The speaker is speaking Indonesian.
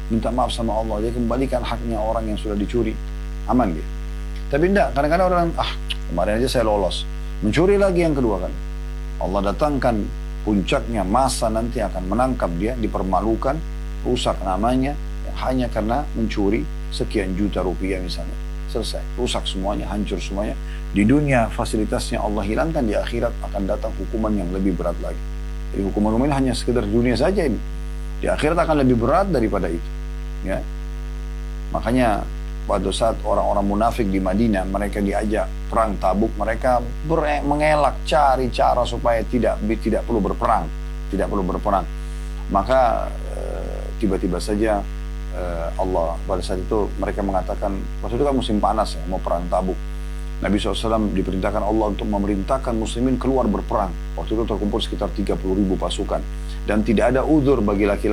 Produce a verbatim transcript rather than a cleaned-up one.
minta maaf sama Allah, dia kembalikan haknya orang yang sudah dicuri, aman dia. Tapi enggak, kadang-kadang orang, ah kemarin aja saya lolos, mencuri lagi yang kedua kan. Allah datangkan puncaknya, masa nanti akan menangkap dia, dipermalukan, rusak namanya, ya, hanya karena mencuri sekian juta rupiah misalnya. Selesai, rusak semuanya, hancur semuanya. Di dunia fasilitasnya Allah hilangkan, di akhirat akan datang hukuman yang lebih berat lagi. Jadi hukuman-hukuman ini hanya sekedar dunia saja ini. Di akhirat akan lebih berat daripada itu. Ya. Makanya pada saat orang-orang munafik di Madinah, mereka diajak perang Tabuk, mereka ber- mengelak, cari cara supaya tidak tidak perlu berperang, tidak perlu berperang. Maka e, tiba-tiba saja e, Allah pada saat itu mereka mengatakan, waktu itu kan musim panas ya, mau perang Tabuk. Nabi shallallahu alaihi wasallam diperintahkan Allah untuk memerintahkan muslimin keluar berperang. Waktu itu terkumpul sekitar tiga puluh ribu pasukan. Dan tidak ada uzur bagi laki-laki